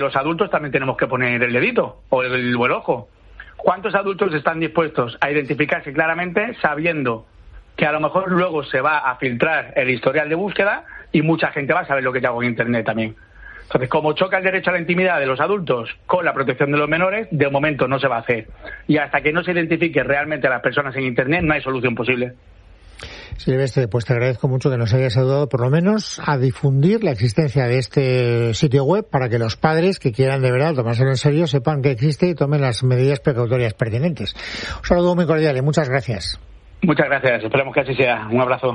Los adultos también tenemos que poner el dedito o el ojo. ¿Cuántos adultos están dispuestos a identificarse claramente sabiendo que a lo mejor luego se va a filtrar el historial de búsqueda y mucha gente va a saber lo que yo hago en Internet también? Entonces, como choca el derecho a la intimidad de los adultos con la protección de los menores, de momento no se va a hacer. Y hasta que no se identifique realmente a las personas en Internet, no hay solución posible. Silvestre, pues te agradezco mucho que nos hayas ayudado por lo menos a difundir la existencia de este sitio web para que los padres que quieran de verdad tomárselo en serio sepan que existe y tomen las medidas precautorias pertinentes. Un saludo muy cordial y muchas gracias. Muchas gracias, esperemos que así sea. Un abrazo.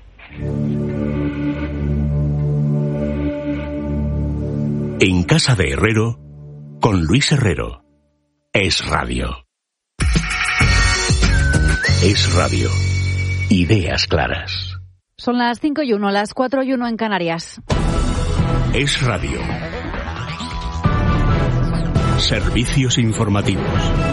En Casa de Herrero, con Luis Herrero. Es Radio. Es Radio. Ideas claras. Son las 5:01, las 4:01 en Canarias. Es Radio. Servicios informativos.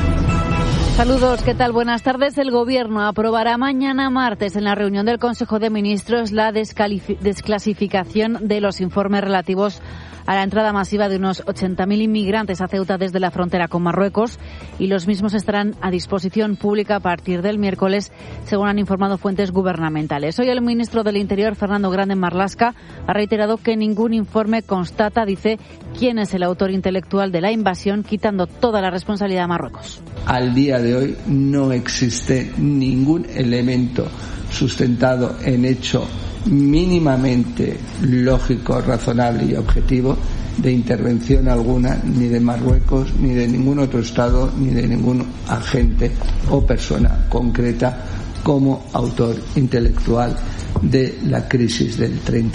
Saludos, ¿qué tal? Buenas tardes. El Gobierno aprobará mañana martes en la reunión del Consejo de Ministros la desclasificación de los informes relativos a la entrada masiva de unos 80.000 inmigrantes a Ceuta desde la frontera con Marruecos, y los mismos estarán a disposición pública a partir del miércoles, según han informado fuentes gubernamentales. Hoy el ministro del Interior, Fernando Grande Marlaska, ha reiterado que ningún informe constata, dice, quién es el autor intelectual de la invasión, quitando toda la responsabilidad a Marruecos. Al día de hoy no existe ningún elemento sustentado en hecho mínimamente lógico, razonable y objetivo de intervención alguna, ni de Marruecos, ni de ningún otro Estado, ni de ningún agente o persona concreta como autor intelectual de la crisis del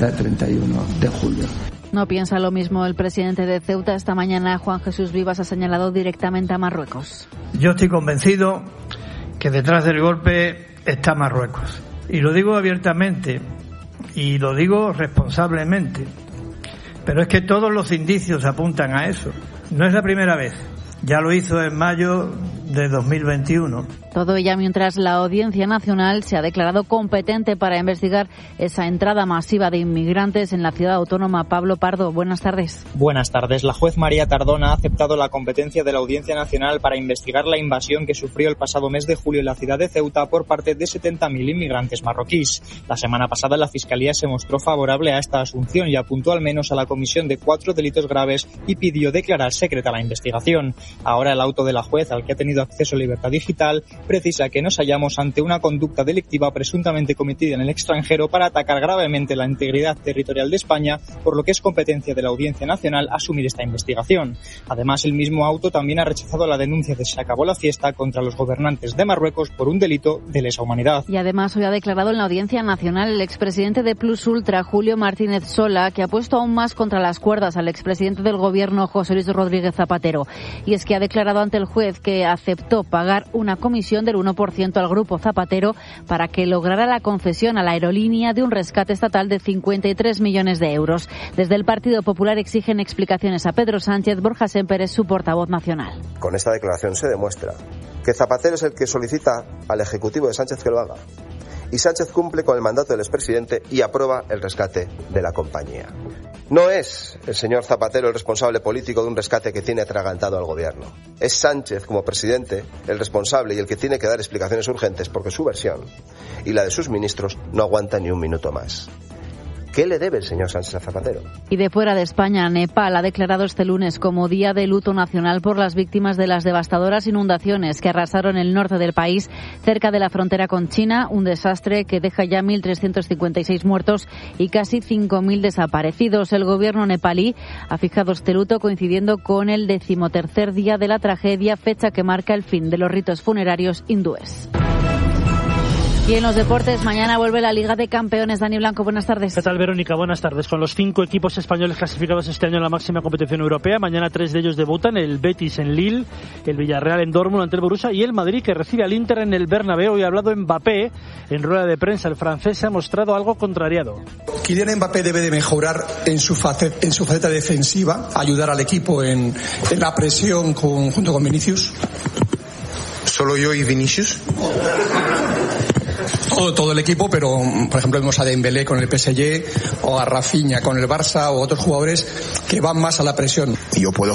30-31 de julio. No piensa lo mismo el presidente de Ceuta. Esta mañana Juan Jesús Vivas ha señalado directamente a Marruecos. Yo estoy convencido que detrás del golpe está Marruecos. Y lo digo abiertamente y lo digo responsablemente. Pero es que todos los indicios apuntan a eso. No es la primera vez. Ya lo hizo en mayo de 2021. Todo ello mientras la Audiencia Nacional se ha declarado competente para investigar esa entrada masiva de inmigrantes en la ciudad autónoma. Pablo Pardo, buenas tardes. Buenas tardes. La juez María Tardona ha aceptado la competencia de la Audiencia Nacional para investigar la invasión que sufrió el pasado mes de julio en la ciudad de Ceuta por parte de 70.000 inmigrantes marroquíes. La semana pasada la Fiscalía se mostró favorable a esta asunción y apuntó al menos a la comisión de 4 delitos graves y pidió declarar secreta la investigación. Ahora el auto de la juez, al que ha tenido acceso a libertad digital, precisa que nos hallamos ante una conducta delictiva presuntamente cometida en el extranjero para atacar gravemente la integridad territorial de España, por lo que es competencia de la Audiencia Nacional asumir esta investigación. Además, el mismo auto también ha rechazado la denuncia de Se acabó la fiesta contra los gobernantes de Marruecos por un delito de lesa humanidad. Y además hoy ha declarado en la Audiencia Nacional el expresidente de Plus Ultra, Julio Martínez Sola, que ha puesto aún más contra las cuerdas al expresidente del Gobierno, José Luis Rodríguez Zapatero. Y es que ha declarado ante el juez que aceptó pagar una comisión del 1% al Grupo Zapatero para que lograra la concesión a la aerolínea de un rescate estatal de 53 millones de euros. Desde el Partido Popular exigen explicaciones a Pedro Sánchez. Borja Sémper es su portavoz nacional. Con esta declaración se demuestra que Zapatero es el que solicita al Ejecutivo de Sánchez que lo haga. Y Sánchez cumple con el mandato del expresidente y aprueba el rescate de la compañía. No es el señor Zapatero el responsable político de un rescate que tiene atragantado al gobierno. Es Sánchez, como presidente, el responsable y el que tiene que dar explicaciones urgentes porque su versión y la de sus ministros no aguanta ni un minuto más. ¿Qué le debe el señor Sánchez a Zapatero? Y de fuera de España, Nepal ha declarado este lunes como día de luto nacional por las víctimas de las devastadoras inundaciones que arrasaron el norte del país, cerca de la frontera con China, un desastre que deja ya 1.356 muertos y casi 5.000 desaparecidos. El gobierno nepalí ha fijado este luto coincidiendo con el 13º día de la tragedia, fecha que marca el fin de los ritos funerarios hindúes. Y en los deportes, mañana vuelve la Liga de Campeones. Dani Blanco, buenas tardes. ¿Qué tal, Verónica? Buenas tardes. Con los 5 equipos españoles clasificados este año en la máxima competición europea, mañana 3 de ellos debutan: el Betis en Lille, el Villarreal en Dortmund ante el Borussia y el Madrid, que recibe al Inter en el Bernabéu. Y ha hablado Mbappé en rueda de prensa. El francés se ha mostrado algo contrariado. Kylian Mbappé debe de mejorar en su faceta defensiva, ayudar al equipo en la presión junto con Vinicius. ¿Solo yo y Vinicius? todo el equipo, pero por ejemplo vemos a Dembélé con el PSG o a Rafinha con el Barça o otros jugadores que van más a la presión. Yo puedo